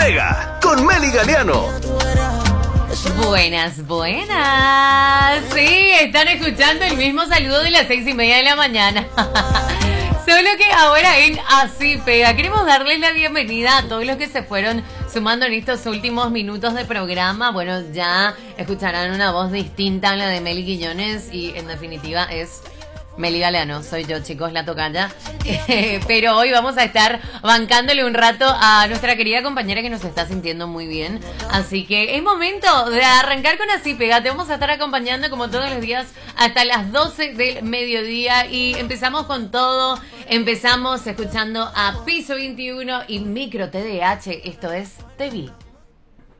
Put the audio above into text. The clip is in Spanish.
Pega con Meli Galeano. Buenas, buenas. Sí, están escuchando el mismo saludo de las 6:30 de la mañana. Solo que ahora en Así Pega. Queremos darles la bienvenida a todos los que se fueron sumando en estos últimos minutos de programa. Bueno, ya escucharán una voz distinta a la de Meli Quiñones y en definitiva es Meli Galeano. Soy yo, chicos, la tocaya. Pero hoy vamos a estar bancándole un rato a nuestra querida compañera que nos está sintiendo muy bien. Así que es momento de arrancar con Así Pega. Te vamos a estar acompañando como todos los días hasta las 12 del mediodía. Y empezamos con todo. Empezamos escuchando a Piso 21 y Micro TDH. Esto es Te Vi.